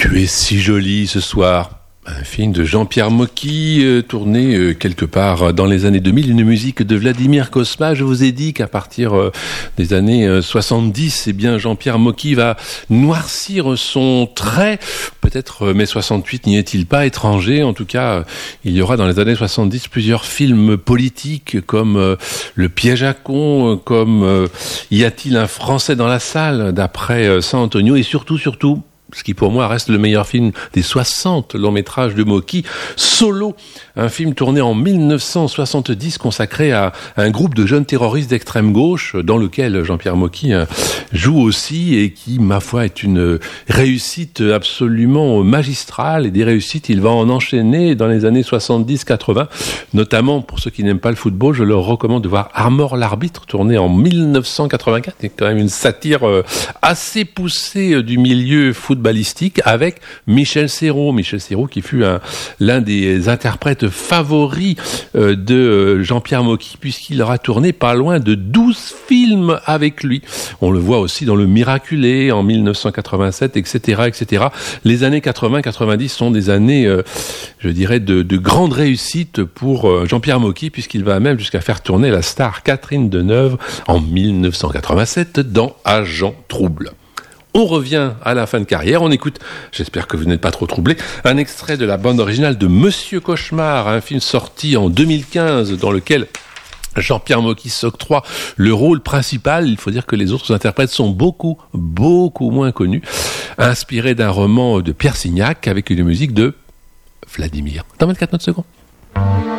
Tu es si jolie ce soir. Un film de Jean-Pierre Mocky, tourné quelque part dans les années 2000, une musique de Vladimir Cosma. Je vous ai dit qu'à partir des années 70, eh bien Jean-Pierre Mocky va noircir son trait. Peut-être mai 68 n'y est-il pas étranger. En tout cas, il y aura dans les années 70 plusieurs films politiques comme Le piège à con, comme Y a-t-il un Français dans la salle d'après San Antonio, et surtout, ce qui pour moi reste le meilleur film des 60 longs métrages de Mocky, Solo, un film tourné en 1970 consacré à un groupe de jeunes terroristes d'extrême gauche dans lequel Jean-Pierre Mocky joue aussi et qui, ma foi, est une réussite absolument magistrale, et des réussites, il va en enchaîner dans les années 70-80, notamment pour ceux qui n'aiment pas le football, je leur recommande de voir Armor l'arbitre, tourné en 1984, c'est quand même une satire assez poussée du milieu footballistique, avec Michel Serrault qui fut l'un des interprètes favoris de Jean-Pierre Mocky, puisqu'il aura tourné pas loin de 12 films avec lui. On le voit aussi dans Le Miraculé en 1987, etc. Les années 80-90 sont des années, je dirais, de grande réussite pour Jean-Pierre Mocky, puisqu'il va même jusqu'à faire tourner la star Catherine Deneuve en 1987 dans Agent Trouble. On revient à la fin de carrière, on écoute, j'espère que vous n'êtes pas trop troublés, un extrait de la bande originale de Monsieur Cauchemar, un film sorti en 2015 dans lequel Jean-Pierre Mocky s'octroie le rôle principal. Il faut dire que les autres interprètes sont beaucoup moins connus. Inspiré d'un roman de Pierre Signac avec une musique de Vladimir. Dans 24 secondes.